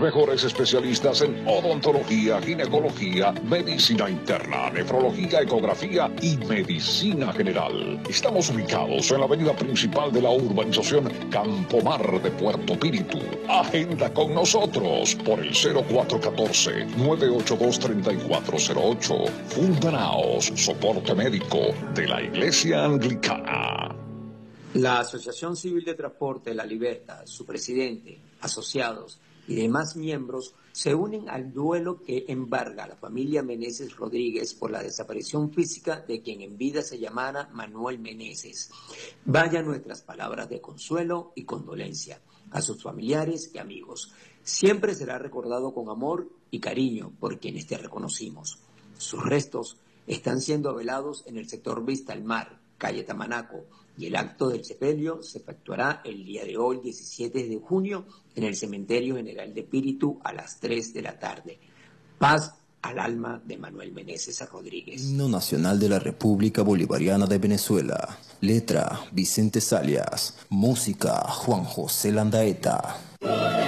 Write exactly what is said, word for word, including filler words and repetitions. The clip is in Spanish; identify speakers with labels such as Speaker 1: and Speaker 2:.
Speaker 1: mejores especialistas en odontología, ginecología, medicina interna, nefrología, ecografía y medicina general. Estamos ubicados en la avenida principal de la urbanización Campomar de Puerto Píritu. Agenda con nosotros por el cero cuatro uno cuatro, nueve ocho dos, tres cuatro cero ocho. Fundanaos, soporte médico de la Iglesia Anglicana.
Speaker 2: La Asociación Civil de Transporte de La Libertad, su presidente, asociados y demás miembros se unen al duelo que embarga a la familia Meneses Rodríguez por la desaparición física de quien en vida se llamara Manuel Meneses. Vaya nuestras palabras de consuelo y condolencia a sus familiares y amigos. Siempre será recordado con amor y cariño por quienes te reconocimos. Sus restos están siendo velados en el sector Vista al Mar, calle Tamanaco, y el acto del sepelio se efectuará el día de hoy, diecisiete de junio, en el Cementerio General de Píritu a las tres de la tarde. Paz al alma de Manuel Meneses Rodríguez.
Speaker 3: Himno Nacional de la República Bolivariana de Venezuela. Letra: Vicente Salias. Música: Juan José Landaeta.